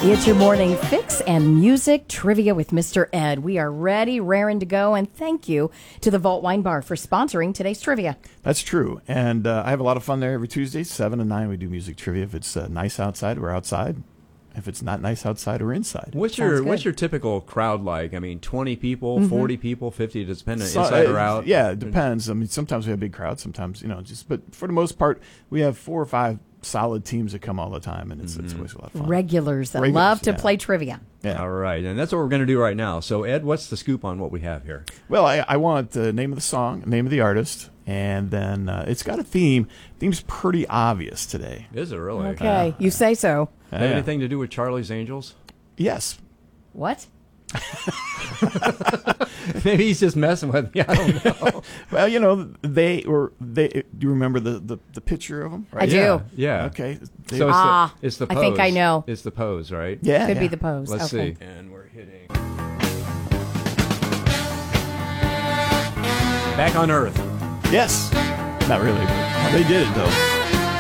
It's your morning fix and music trivia with Mr. Ed. We are ready, raring to go, and thank you to the Vault Wine Bar for sponsoring today's trivia. That's true, and I have a lot of fun there every Tuesday, 7 and 9. We do music trivia. If it's nice outside, we're outside. If it's not nice outside, we're inside. What's your typical crowd like? I mean, 20 people, 40 people, 50, does it depend on inside or out? Yeah, it depends. I mean, sometimes we have big crowds, sometimes, but for the most part, we have 4 or 5 solid teams that come all the time, and it's always a lot of fun. Regulars that love to play trivia. Yeah. All right, and that's what we're going to do right now. So, Ed, what's the scoop on what we have here? Well, I want the name of the song, name of the artist, and then it's got a theme. Theme's pretty obvious today. Is it really? Okay, you say so. Have anything to do with Charlie's Angels? Yes. What? Maybe he's just messing with me. I don't know. Well, do you remember the picture of them? Right? I do. Yeah. Okay. So it's the pose. I think I know. It's the pose, right? Yeah. Could be the pose. Let's okay. see. And we're hitting Back on Earth. Yes. Not really, but they did it though.